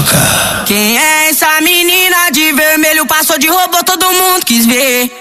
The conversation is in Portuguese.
Quem é essa menina de vermelho? Passou de robô, todo mundo quis ver.